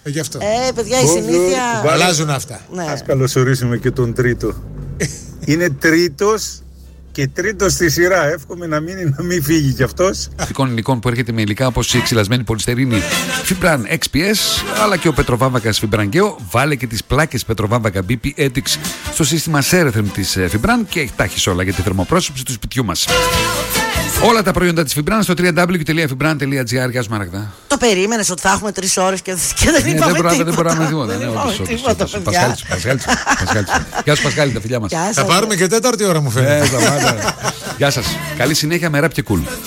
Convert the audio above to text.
Γι' αυτό. Παιδιά, η συνήθεια. Αλλάζουν αυτά. Ναι. Ας καλωσορίσουμε και τον τρίτο. Είναι τρίτος και τρίτος στη σειρά. Εύχομαι να μην φύγει κι αυτός. Υλικών που έρχεται με υλικά όπως η ξυλασμένη πολυστερίνη Fibran XPS, αλλά και ο Πετροβάμβακας Fibran Geo. Βάλε και τις πλάκες Πετροβάμβακα BP Ethics στο σύστημα Ceretherm της Fibran και τα έχεις όλα για τη θερμοπρόσωψη του σπιτιού μας. Όλα τα προϊόντα της Fibran στο www.fibran.gr. Γεια σου Μαραγδά. Το περίμενες ότι θα έχουμε 3 ώρες και δεν είπαμε τίποτα. Δεν μπορούμε τίποτα. Γεια σου Πασχάλη, τα φιλιά μας. Θα πάρουμε και τέταρτη ώρα μου φαίνεται. Γεια σας. Καλή συνέχεια με ραπ και κουλ.